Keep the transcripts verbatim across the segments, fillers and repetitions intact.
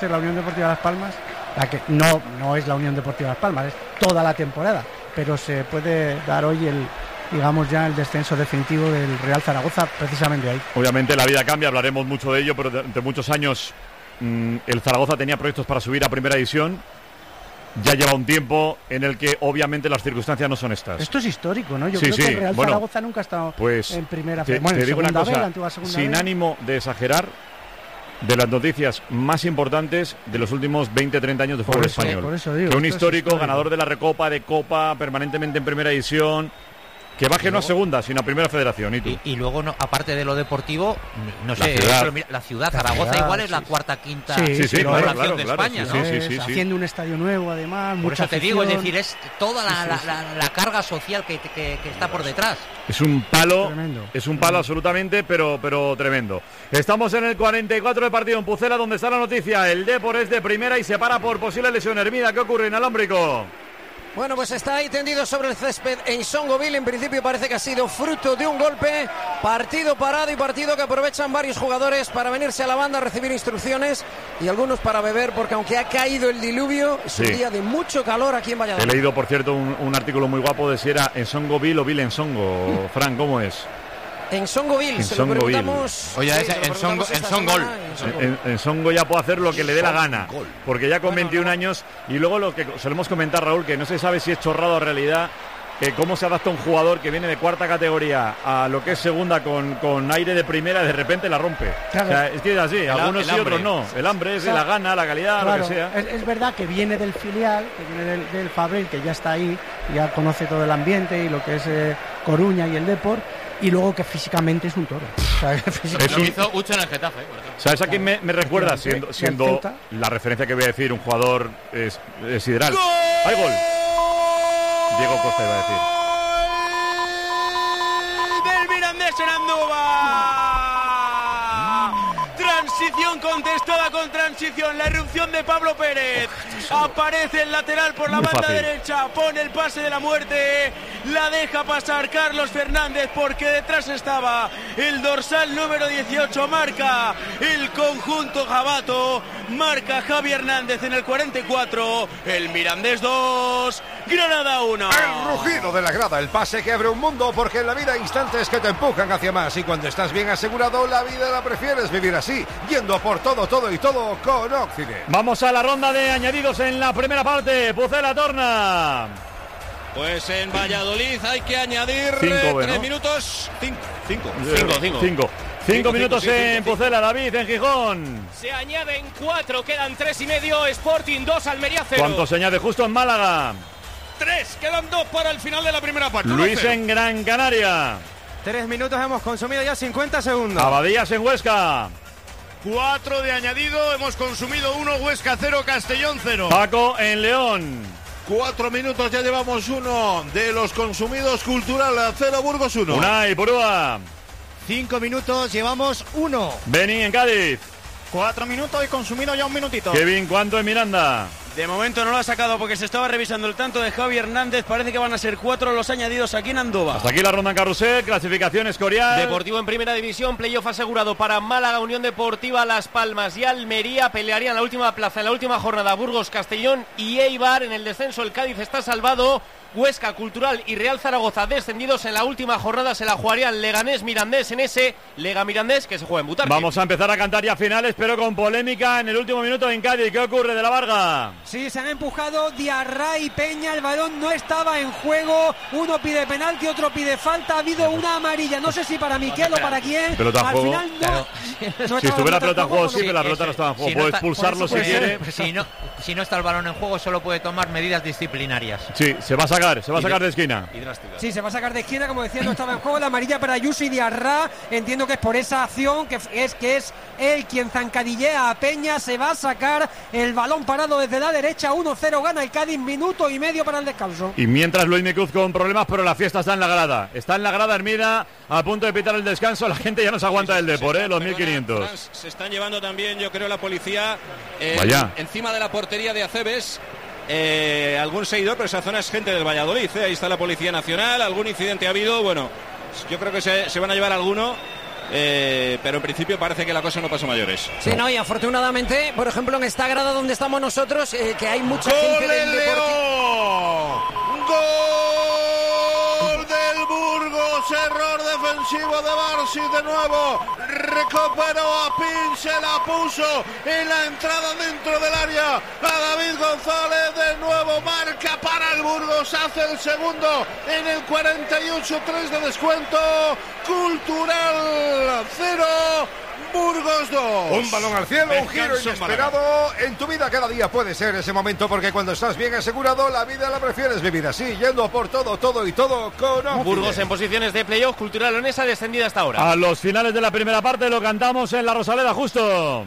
La Unión Deportiva Las Palmas, la que no, no es la Unión Deportiva Las Palmas, es toda la temporada, pero se puede dar hoy el, digamos ya el descenso definitivo del Real Zaragoza precisamente ahí. Obviamente la vida cambia, hablaremos mucho de ello, pero durante muchos años mmm, el Zaragoza tenía proyectos para subir a primera división. Ya lleva un tiempo en el que obviamente las circunstancias no son estas. Esto es histórico, ¿no? Yo sí, creo sí. que el Real bueno, Zaragoza nunca ha estado pues, en primera te, bueno, te digo una cosa, B, la antigua segunda sin B. ánimo de exagerar, de las noticias más importantes de los últimos veinte a treinta años de fútbol eso, español. Por eso digo, que un histórico, histórico, ganador de la Recopa, de Copa, permanentemente en primera división, que baje luego, no a segunda, sino a primera federación. ¿Y, tú? y, y luego, no, aparte de lo deportivo, no la sé, ciudad, pero mira, la ciudad Zaragoza igual es la cuarta, quinta sí, sí, sí, población claro, de claro, España, sí, ¿no? sí, sí, sí, sí. Haciendo un estadio nuevo, además. Por mucha eso te afición. digo, es decir, es toda la, sí, sí, sí. La, la, la carga social que, que, que está por detrás. Es un palo, tremendo. es un palo absolutamente, pero, pero tremendo. Estamos en el cuarenta y cuatro de partido en Pucela, donde está la noticia. El Depor es de primera y se para por posible lesión. Hermida, ¿qué ocurre en Alámbrico? Bueno, pues está ahí tendido sobre el césped en Songoville. En principio parece que ha sido fruto de un golpe. Partido parado y partido que aprovechan varios jugadores para venirse a la banda a recibir instrucciones y algunos para beber, porque aunque ha caído el diluvio, es sí. un día de mucho calor aquí en Valladolid. He leído, por cierto, un, un artículo muy guapo de si era en Songoville o Ville en Songo. Fran, ¿cómo es? En Songoville, en se Songoville. lo preguntamos. Oye, sí, ese, se lo en, Songo, en Songol. En, en, en Songo ya puede hacer lo que le dé la gana, porque ya con bueno, veintiún no. años, y luego lo que solemos comentar, Raúl, que no se sabe si es chorrado o realidad, eh, cómo se adapta un jugador que viene de cuarta categoría a lo que es segunda con, con aire de primera, de repente la rompe. Claro. O sea, es que es así, el, algunos sí, otros no. El hambre es, o sea, la gana, la calidad, claro, lo que sea. Es, es verdad que viene del filial, que viene del, del Fabril, que ya está ahí, ya conoce todo el ambiente y lo que es eh, Coruña y el Depor. Y luego que físicamente es un toro. O sea, es un... hizo Ucho en el Getafe, por ejemplo. ¿Sabes a quién me, me recuerda? Siendo, siendo la referencia que voy a decir, un jugador es, es sideral. ¡Gol! ¡Hay gol! Diego Costa iba a decir. ¡Del Mirandés en Andúba! Transición contestada con transición. La irrupción de Pablo Pérez. Aparece el lateral por la Muy banda fácil. derecha. Pone el pase de la muerte. La deja pasar Carlos Fernández porque detrás estaba el dorsal número dieciocho. Marca el conjunto jabato. Marca Javi Hernández en el cuarenta y cuatro. El Mirandés dos. Granada uno. El rugido de la grada. El pase que abre un mundo, porque en la vida hay instantes que te empujan hacia más. Y cuando estás bien asegurado, la vida la prefieres vivir así. Yendo por todo, todo y todo con Occident. Vamos a la ronda de añadidos en la primera parte. Pucela torna. Pues en Valladolid hay que añadir cinco, eh, bueno. tres minutos. Cinco. Cinco. Cinco, cinco. Cinco, cinco minutos cinco, en cinco, Pucela, David, en Gijón. Se añaden cuatro, quedan tres y medio. Sporting dos, Almería cero. ¿Cuánto se añade justo en Málaga? Tres, quedan dos para el final de la primera parte. Luis en Gran Canaria. Tres minutos, hemos consumido ya cincuenta segundos. Abadías en Huesca. Cuatro de añadido, hemos consumido uno. Huesca cero, Castellón cero. Paco en León. Cuatro minutos, ya llevamos uno de los consumidos. Cultural cero, Burgos uno. Unai Purúa. Cinco minutos, llevamos uno. Beni en Cádiz. Cuatro minutos y consumido ya un minutito. Kevin, ¿cuánto en Miranda? De momento no lo ha sacado porque se estaba revisando el tanto de Javi Hernández. Parece que van a ser cuatro los añadidos aquí en Andúba. Hasta aquí la ronda en carrusel, clasificación Escorial. Deportivo en primera división, playoff asegurado para Málaga, Unión Deportiva Las Palmas y Almería. Pelearían la última plaza en la última jornada Burgos, Castellón y Eibar. En el descenso el Cádiz está salvado. Huesca, Cultural y Real Zaragoza descendidos. En la última jornada se la jugarían Leganés, Mirandés en ese Lega Mirandés que se juega en Butarque. Vamos a empezar a cantar ya finales, pero con polémica en el último minuto en Cádiz. ¿Qué ocurre, de la Varga? Sí, se han empujado Diarra y Peña, el balón no estaba en juego, uno pide penalti, otro pide falta, ha habido una amarilla, no sé si para Miquel o para quién. Pelota en Al juego. final no, Claro. no Si estuviera pelota en juego, sí, sí, pero la pelota eso, no estaba en juego. si no Puede está- expulsarlo si puede quiere. ser. Si no, si no está el balón en juego, solo puede tomar medidas disciplinarias. Sí, se va a sacar, se va a sacar de esquina. Sí, se va a sacar de esquina, como decía, no estaba en juego. La amarilla para Ayuso y Diarra. Entiendo que es por esa acción, que es que es él quien zancadillea a Peña. Se va a sacar el balón parado desde la derecha. uno cero gana el Cádiz, minuto y medio para el descanso. Y mientras Luis Micuz con problemas, pero la fiesta está en la grada. Está en la grada Hermida, a punto de pitar el descanso. La gente ya no se aguanta del Depor, ¿eh? Los mil quinientos. Se están llevando también, yo creo, la policía eh, Vaya. encima de la portería de Acebes. Eh, algún seguidor, pero esa zona es gente del Valladolid, ¿eh? Ahí está la Policía Nacional, algún incidente ha habido, bueno, yo creo que se, se van a llevar alguno eh, pero en principio parece que la cosa no pasa mayores. Sí, no, y afortunadamente, por ejemplo, en esta grada donde estamos nosotros, eh, que hay mucha ¡Gol gente del del León! ¡Gol del Burgos! Error defensivo de Barsi de nuevo. Recuperó a Pin, se la puso en la entrada dentro del área a David González. De nuevo marca para el Burgos. Hace el segundo en el cuarenta y ocho, tres de descuento. Cultural cero. Burgos dos. Un balón al cielo, un giro inesperado. En tu vida cada día puede ser ese momento, porque cuando estás bien asegurado, la vida la prefieres vivir así, yendo por todo, todo y todo con Óptime. Burgos en posiciones de playoff, Cultural Leonesa descendida hasta ahora. A los finales de la primera parte lo cantamos en la Rosaleda justo.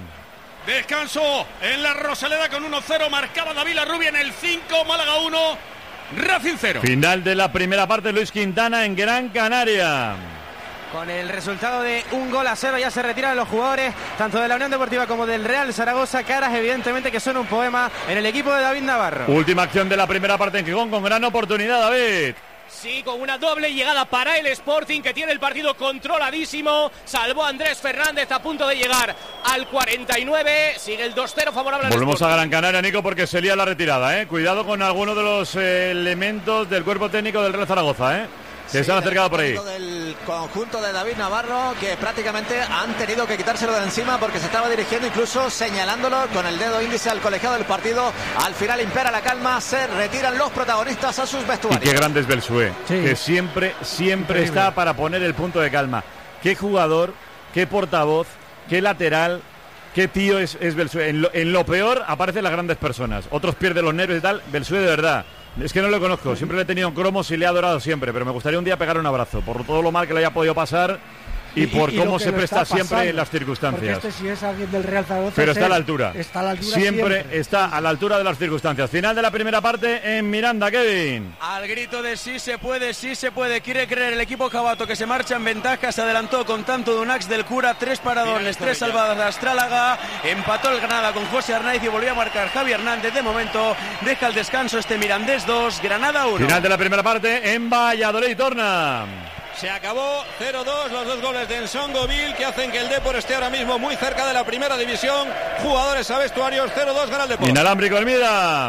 Descanso en la Rosaleda con uno cero. Marcaba David Larrubia en el cinco, Málaga uno, Racing cero. Final de la primera parte, Luis Quintana en Gran Canaria. Con el resultado de un gol a cero ya se retiran los jugadores tanto de la Unión Deportiva como del Real Zaragoza. Caras evidentemente que son un poema en el equipo de David Navarro. Última acción de la primera parte en Gijón con gran oportunidad, David. Sí, con una doble llegada para el Sporting, que tiene el partido controladísimo. Salvó a Andrés Fernández a punto de llegar al cuarenta y nueve. Sigue el dos cero favorable al Volvemos Sporting. a Gran Canaria, Nico, porque se lía la retirada, ¿eh? Cuidado con algunos de los eh, elementos del cuerpo técnico del Real Zaragoza, ¿eh? Que sí, se han acercado por ahí. Del conjunto de David Navarro, que prácticamente han tenido que quitárselo de encima porque se estaba dirigiendo, incluso señalándolo con el dedo índice al colegiado del partido. Al final impera la calma, se retiran los protagonistas a sus vestuarios. Y qué grande es Belsué, Sí. que siempre, siempre Increíble. está para poner el punto de calma. Qué jugador, qué portavoz, qué lateral, qué tío es, es Belsué. En lo, en lo peor aparecen las grandes personas. Otros pierden los nervios y tal. Belsué, de verdad. Es que no lo conozco, siempre le he tenido en cromos y le he adorado siempre, pero me gustaría un día pegar un abrazo por todo lo mal que le haya podido pasar y, y por y cómo lo que se lo presta está siempre pasando, en las circunstancias. Porque este sí es alguien del Real Zaragoza. Pero está es a la él. altura. Está a la altura siempre, siempre. está a la altura de las circunstancias. Final de la primera parte en Miranda, Kevin. Al grito de sí se puede, sí se puede, quiere creer el equipo Cabato, que se marcha en ventaja, se adelantó con tanto de Unax del Cura, tres paradones, tres salvadas de Astrálaga, empató el Granada con José Arnaiz y volvió a marcar Javi Hernández. De momento deja el descanso este Mirandés dos, Granada uno. Final de la primera parte en Valladolid, torna. Se acabó cero dos, los dos goles de Ensongoville que hacen que el Depor esté ahora mismo muy cerca de la primera división. Jugadores a vestuarios, cero dos gana el Depor. Inalámbrico Hermida.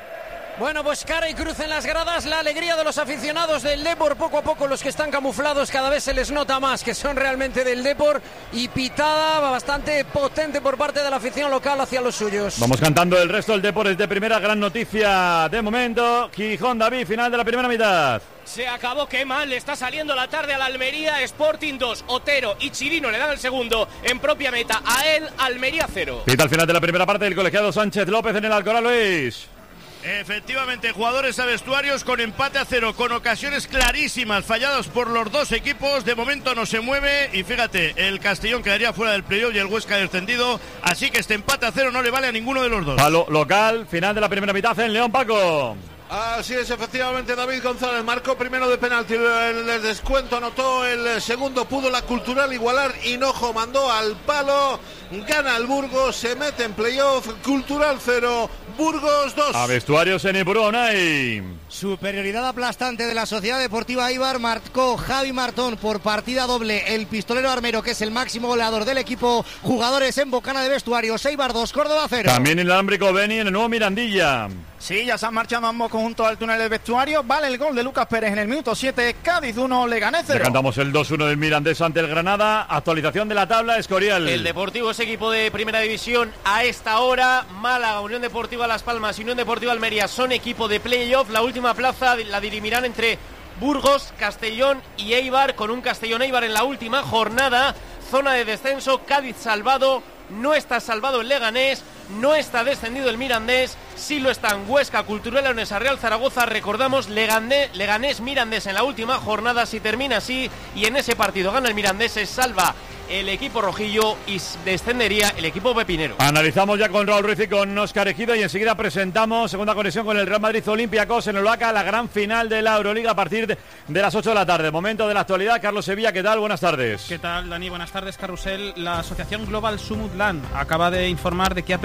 Bueno, pues cara y cruz en las gradas, la alegría de los aficionados del Depor. Poco a poco los que están camuflados cada vez se les nota más que son realmente del Depor, y pitada bastante potente por parte de la afición local hacia los suyos. Vamos cantando el resto del Depor es de primera, gran noticia de momento. Gijón, David, final de la primera mitad. Se acabó, qué mal le está saliendo la tarde a la Almería. Sporting dos, Otero y Chirino le dan el segundo en propia meta a él, Almería cero. Pita al final de la primera parte del colegiado Sánchez López en el Alcoraz, Luis. Efectivamente, jugadores a vestuarios con empate a cero, con ocasiones clarísimas falladas por los dos equipos. De momento no se mueve y fíjate, el Castellón quedaría fuera del playoff y el Huesca descendido, así que este empate a cero no le vale a ninguno de los dos. Palo local, final de la primera mitad en León, Paco. Así es, efectivamente, David González marcó primero de penalti, el descuento anotó, el segundo pudo la Cultural igualar, Hinojo mandó al palo, gana el Burgos, se mete en playoff, Cultural cero, Burgos dos. A vestuarios en Ibrunay. Superioridad aplastante de la Sociedad Deportiva Eibar, marcó Javi Martón por partida doble, el pistolero armero, que es el máximo goleador del equipo. Jugadores en bocana de vestuarios, Eibar dos, Córdoba cero. También inalámbrico Beni en el nuevo Mirandilla. Sí, ya se han marchado ambos conjuntos al túnel del vestuario. Vale el gol de Lucas Pérez en el minuto siete. Cádiz uno, Leganés cero. Le cantamos el dos uno del Mirandés ante el Granada. Actualización de la tabla, Escorial. El Deportivo es equipo de primera división a esta hora. Málaga, Unión Deportiva Las Palmas y Unión Deportiva Almería son equipo de playoff. La última plaza la dirimirán entre Burgos, Castellón y Eibar, con un Castellón-Eibar en la última jornada. Zona de descenso, Cádiz salvado. No está salvado el Leganés, no está descendido el Mirandés, sí lo están Huesca, Cultural Leonesa, Real Zaragoza. Recordamos, Leganés, Leganés Mirandés en la última jornada. Si termina así y en ese partido gana el Mirandés, se salva el equipo rojillo y descendería el equipo pepinero. Analizamos ya con Raúl Ruiz y con Óscar Ejido, y enseguida presentamos segunda conexión con el Real Madrid Olympiacos en el Oaca, la gran final de la Euroliga a partir de, de las ocho de la tarde. Momento de la actualidad. Carlos Sevilla, ¿qué tal? Buenas tardes. ¿Qué tal, Dani? Buenas tardes, Carrusel. La asociación Global Sumutland acaba de informar de que ha perdido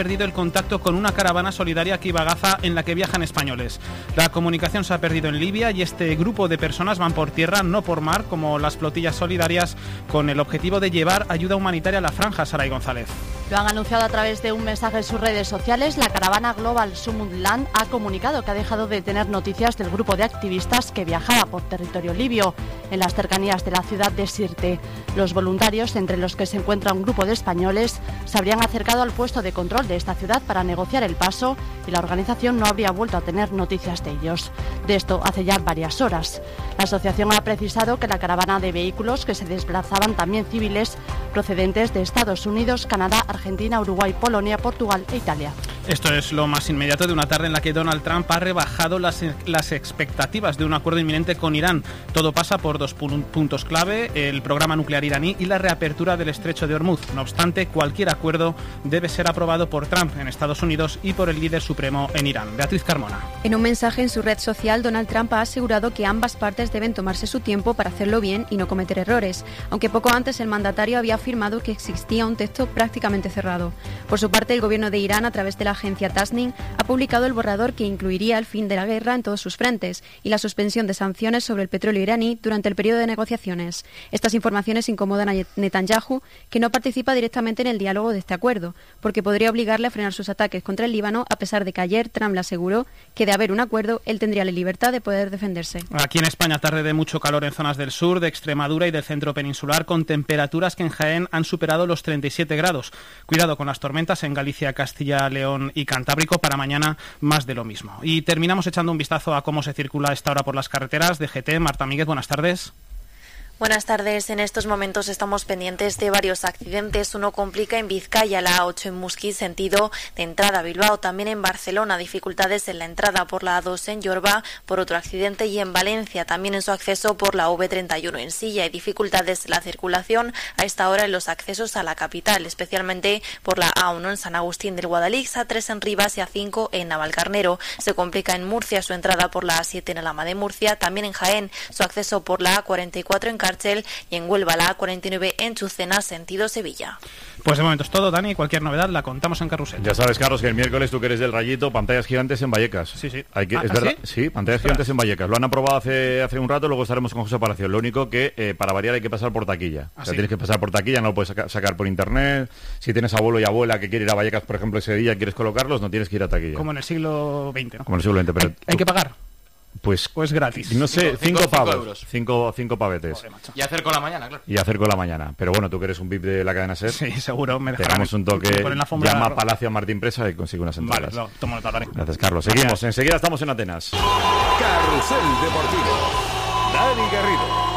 perdido el contacto con una caravana solidaria que iba a Gaza en la que viajan españoles. La comunicación se ha perdido en Libia y este grupo de personas van por tierra, no por mar, como las flotillas solidarias, con el objetivo de llevar ayuda humanitaria a la franja. Saray González. Lo han anunciado a través de un mensaje en sus redes sociales. La caravana Global Sumudland ha comunicado que ha dejado de tener noticias del grupo de activistas que viajaba por territorio libio, en las cercanías de la ciudad de Sirte. Los voluntarios, entre los que se encuentra un grupo de españoles, se habrían acercado al puesto de control de esta ciudad para negociar el paso y la organización no habría vuelto a tener noticias de ellos. De esto hace ya varias horas. La asociación ha precisado que la caravana de vehículos, que se desplazaban también civiles procedentes de Estados Unidos, Canadá, Argentina, Uruguay, Polonia, Portugal e Italia. Esto es lo más inmediato de una tarde en la que Donald Trump ha rebajado las, las expectativas de un acuerdo inminente con Irán. Todo pasa por dos puntos clave: el programa nuclear iraní y la reapertura del estrecho de Hormuz. No obstante, cualquier acuerdo debe ser aprobado por Trump en Estados Unidos y por el líder supremo en Irán. Beatriz Carmona. En un mensaje en su red social, Donald Trump ha asegurado que ambas partes deben tomarse su tiempo para hacerlo bien y no cometer errores, aunque poco antes el mandatario había afirmado que existía un texto prácticamente cerrado. Por su parte, el gobierno de Irán, a través de la agencia Tasnim, ha publicado el borrador que incluiría el fin de la guerra en todos sus frentes y la suspensión de sanciones sobre el petróleo iraní durante el periodo de negociaciones. Estas informaciones incomodan a Netanyahu, que no participa directamente en el diálogo de este acuerdo, porque podría obligarle a frenar sus ataques contra el Líbano, a pesar de que ayer Trump le aseguró que de haber un acuerdo, él tendría la libertad de poder defenderse. Aquí en España, tarde de mucho calor en zonas del sur, de Extremadura y del centro peninsular, con temperaturas que en Jaén han superado los treinta y siete grados. Cuidado con las tormentas en Galicia, Castilla, León y Cantábrico. Para mañana más de lo mismo. Y terminamos echando un vistazo a cómo se circula a esta hora por las carreteras. De G T, Marta Míguez, buenas tardes. Buenas tardes. En estos momentos estamos pendientes de varios accidentes. Uno complica en Vizcaya, la A ocho en Musquí, sentido de entrada a Bilbao. También en Barcelona, dificultades en la entrada por la A dos en Yorba por otro accidente. Y en Valencia, también en su acceso por la V treinta y uno en Silla. Hay dificultades en la circulación a esta hora en los accesos a la capital, especialmente por la A uno en San Agustín del Guadalix, A tres en Rivas y A cinco en Navalcarnero. Se complica en Murcia su entrada por la A siete en Alhama de Murcia. También en Jaén, su acceso por la A cuarenta y cuatro en y en Huelva la A cuarenta y nueve en Chucena, sentido Sevilla. Pues de momento es todo, Dani. Cualquier novedad la contamos en Carrusel. Ya sabes, Carlos, que el miércoles tú que eres del Rayito, pantallas gigantes en Vallecas. Sí, sí. Hay que, ¿Ah, es verdad. ¿sí? Sí, pantallas gigantes en Vallecas. Lo han aprobado hace, hace un rato, luego estaremos con José Palacio. Lo único que eh, para variar hay que pasar por taquilla. ¿Ah, o sea, sí? tienes que pasar por taquilla, no lo puedes saca, sacar por internet. Si tienes abuelo y abuela que quiere ir a Vallecas, por ejemplo, ese día quieres colocarlos, no tienes que ir a taquilla. Como en el siglo veinte, ¿no? Como en el siglo veinte, pero ¿Hay, ¿hay que pagar? Pues, pues gratis. No sé, cinco, cinco, cinco pavos. euros. Cinco, cinco pavetes. Joder, y hacer con la mañana, claro. Y hacer con la mañana. Pero bueno, tú que eres un V I P de la cadena SER. Sí, seguro. Me te damos un toque. Me llama a Palacio a Martín Presa y consigue unas entradas. Vale, no, tomo nota, Dani. Gracias, Carlos. Seguimos. Gracias. Enseguida estamos en Atenas. Carrusel Deportivo. Dani Garrido.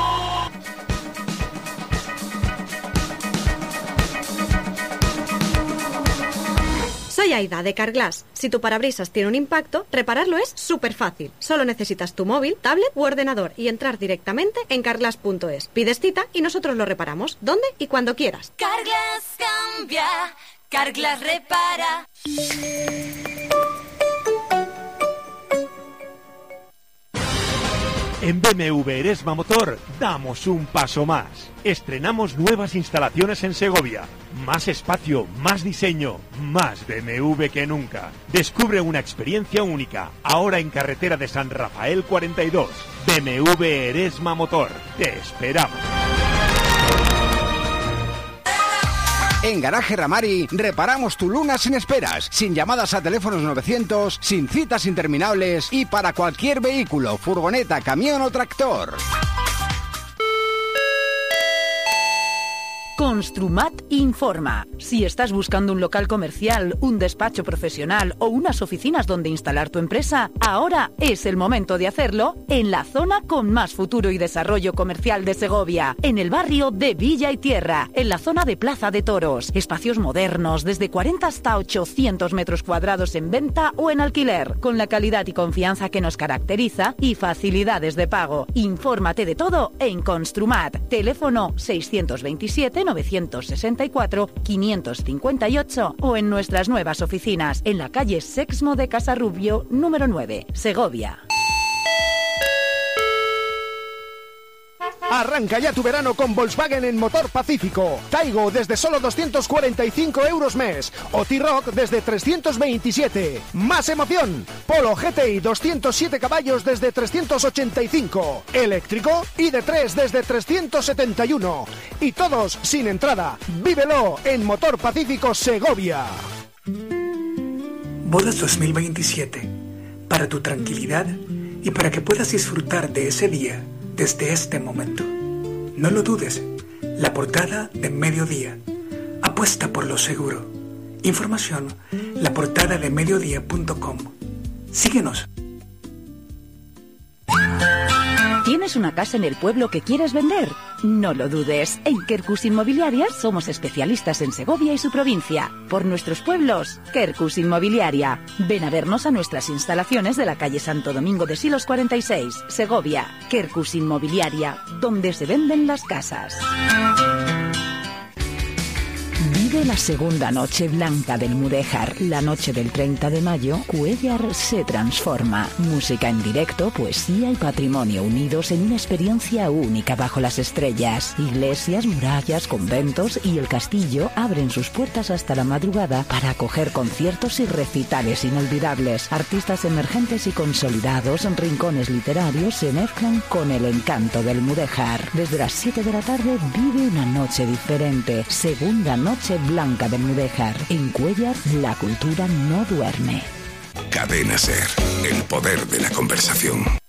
Soy Aida, de Carglass. Si tu parabrisas tiene un impacto, repararlo es súper fácil. Solo necesitas tu móvil, tablet u ordenador y entrar directamente en carglass punto es. Pides cita y nosotros lo reparamos, donde y cuando quieras. Carglass cambia, Carglass repara. En B M W Eresma Motor damos un paso más. Estrenamos nuevas instalaciones en Segovia. Más espacio, más diseño, más B M W que nunca. Descubre una experiencia única, ahora en carretera de San Rafael cuarenta y dos. B M W Eresma Motor. Te esperamos. En Garaje Ramari reparamos tu Luna sin esperas, sin llamadas a teléfonos novecientos, sin citas interminables y para cualquier vehículo, furgoneta, camión o tractor. Construmat informa. Si estás buscando un local comercial, un despacho profesional o unas oficinas donde instalar tu empresa, ahora es el momento de hacerlo en la zona con más futuro y desarrollo comercial de Segovia, en el barrio de Villa y Tierra, en la zona de Plaza de Toros. Espacios modernos, desde cuarenta hasta ochocientos metros cuadrados en venta o en alquiler, con la calidad y confianza que nos caracteriza y facilidades de pago. Infórmate de todo en Construmat. Teléfono seiscientos veintisiete novecientos sesenta y cuatro quinientos cincuenta y ocho o en nuestras nuevas oficinas en la calle Sexmo de Casarrubio número nueve, Segovia. Arranca ya tu verano con Volkswagen en Motor Pacífico. Taigo desde solo doscientos cuarenta y cinco euros mes. O T-Roc desde trescientos veintisiete. ¡Más emoción! Polo G T I doscientos siete caballos desde trescientos ochenta y cinco. Eléctrico y de tres desde trescientos setenta y uno. Y todos sin entrada. Vívelo en Motor Pacífico Segovia. Bodas dos mil veintisiete. Para tu tranquilidad y para que puedas disfrutar de ese día desde este momento. No lo dudes. La portada de Mediodía. Apuesta por lo seguro. Información, la portada de mediodía punto com. Síguenos. ¿Tienes una casa en el pueblo que quieres vender? No lo dudes. En Quercus Inmobiliaria somos especialistas en Segovia y su provincia. Por nuestros pueblos, Quercus Inmobiliaria. Ven a vernos a nuestras instalaciones de la calle Santo Domingo de Silos cuarenta y seis, Segovia. Quercus Inmobiliaria, donde se venden las casas. Vive la segunda noche blanca del Mudéjar. La noche del treinta de mayo, Cuéllar se transforma. Música en directo, poesía y patrimonio unidos en una experiencia única bajo las estrellas. Iglesias, murallas, conventos y el castillo abren sus puertas hasta la madrugada para acoger conciertos y recitales inolvidables. Artistas emergentes y consolidados, rincones literarios se mezclan con el encanto del Mudéjar. Desde las siete de la tarde vive una noche diferente. Segunda noche blanca del Mudéjar. En Cuéllar, la cultura no duerme. Cadena Ser, el poder de la conversación.